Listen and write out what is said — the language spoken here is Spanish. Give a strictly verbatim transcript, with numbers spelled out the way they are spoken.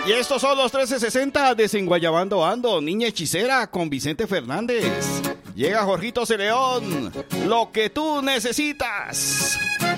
Y estos son los trece sesenta Desenguayabando Ando, Niña Hechicera con Vicente Fernández. Llega Jorgito C. León, lo que tú necesitas.